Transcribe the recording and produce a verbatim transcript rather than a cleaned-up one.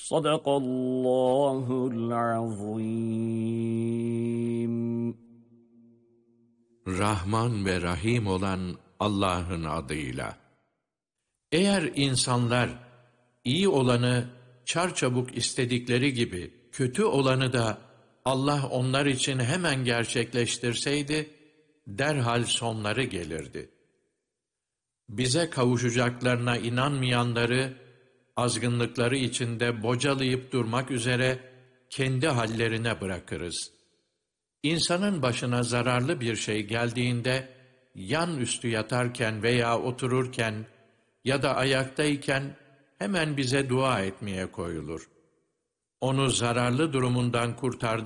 Sadakallahul azim. Rahman ve Rahim olan Allah'ın adıyla. Eğer insanlar iyi olanı çarçabuk istedikleri gibi kötü olanı da Allah onlar için hemen gerçekleştirseydi, derhal sonları gelirdi. Bize kavuşacaklarına inanmayanları, azgınlıkları içinde bocalayıp durmak üzere kendi hallerine bırakırız. İnsanın başına zararlı bir şey geldiğinde, yan üstü yatarken veya otururken ya da ayaktayken hemen bize dua etmeye koyulur. Onu zararlı durumundan kurtardık